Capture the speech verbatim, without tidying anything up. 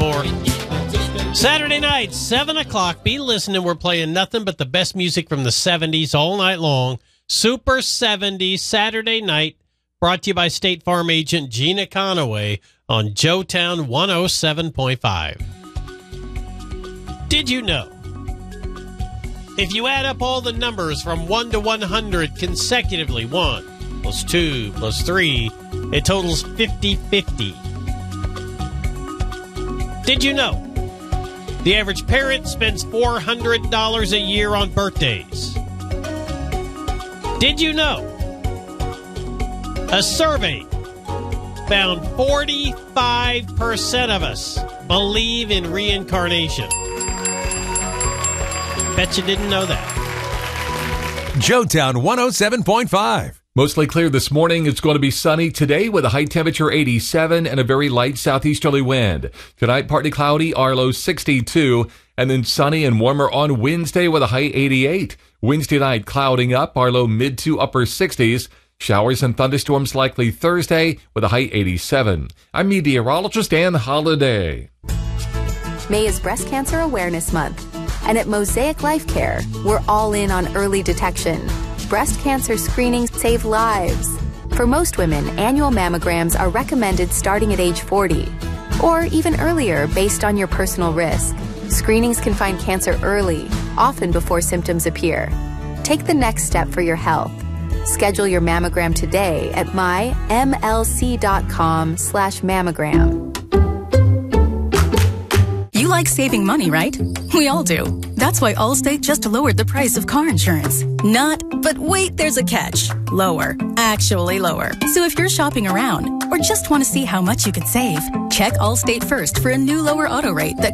more. Saturday night, seven o'clock. Be listening. We're playing nothing but the best music from the seventies all night long. Super seventies, Saturday night, brought to you by State Farm agent Gina Conaway on Joetown one oh seven point five. Did you know? If you add up all the numbers from one to one hundred consecutively, one plus two plus three, it totals fifty fifty. Did you know? The average parent spends four hundred dollars a year on birthdays. Did you know? A survey found forty-five percent of us believe in reincarnation. Bet you didn't know that. Joetown one oh seven point five. Mostly clear this morning. It's going to be sunny today with a high temperature eighty-seven and a very light southeasterly wind. Tonight, partly cloudy, our low sixty-two, and then sunny and warmer on Wednesday with a high eighty-eight. Wednesday night, clouding up, our low mid to upper sixties. Showers and thunderstorms likely Thursday with a high eighty-seven. I'm meteorologist Ann Holiday. May is Breast Cancer Awareness Month, and at Mosaic Life Care, we're all in on early detection. Breast cancer screenings save lives. For most women, annual mammograms are recommended starting at age forty, or even earlier based on your personal risk. Screenings can find cancer early, often before symptoms appear. Take the next step for your health. Schedule your mammogram today at mymlc.com slash mammogram. You like saving money, right? We all do. That's why Allstate just lowered the price of car insurance. Not, but wait, there's a catch. Lower. Actually lower. So if you're shopping around or just want to see how much you could save, check Allstate first for a new lower auto rate that